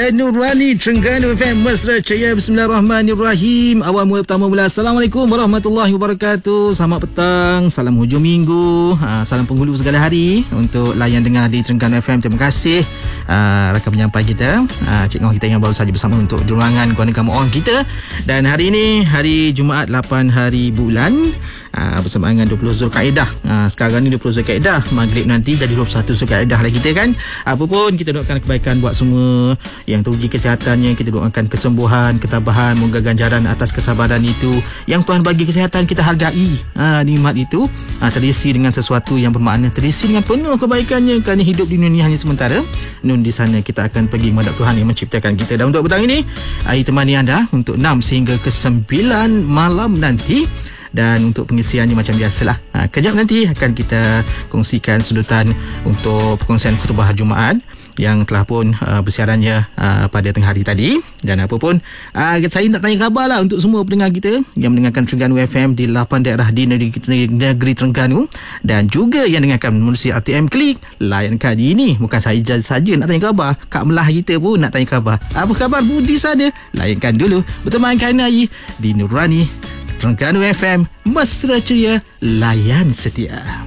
Nurani Terengganu FM Mesra Ceria. Bismillahirrahmanirrahim. Awal mula pertama mula. Assalamualaikum warahmatullahi wabarakatuh. Selamat petang, salam hujung minggu, salam penghulu segala hari untuk layan dengar di Terengganu FM. Terima kasih rakan penyampai kita, Cik Ngah kita yang baru saja bersama untuk jurangan Guana Kamu On kita. Dan hari ini hari Jumaat 8 hari bulan, bersama dengan 20 Zulkaidah. Sekarang ni 20 Zulkaidah, maghrib nanti jadi 21 Zulkaidah lah kita kan. Apa pun kita doakan kebaikan buat semua yang teruji kesehatannya. Kita doakan kesembuhan, ketabahan, moga ganjaran atas kesabaran itu. Yang Tuhan bagi kesihatan kita hargai nikmat itu, terisi dengan sesuatu yang bermakna, terisi dengan penuh kebaikannya, kerana hidup di dunia hanya sementara. Nun di sana kita akan pergi menghadap Tuhan yang menciptakan kita. Dan untuk petang ini, Air temani anda untuk 6 sehingga ke 9 malam nanti. Dan untuk pengisiannya macam biasalah, kejap nanti akan kita kongsikan sedutan untuk perkongsian khutbah Jumaat yang telah pun bersiarannya pada tengah hari tadi. Dan apa pun, saya nak tanya khabar lah untuk semua pendengar kita yang mendengarkan Terengganu FM di 8 daerah di negeri Terengganu, dan juga yang dengarkan menerusi RTM Klik. Layan kali ini bukan saya saja nak tanya khabar, Kak Melah kita pun nak tanya khabar. Apa khabar Budi sana? Layankan dulu bertemankan Ayi di Nurani Terengganu FM Mesra Ceria, layan setia.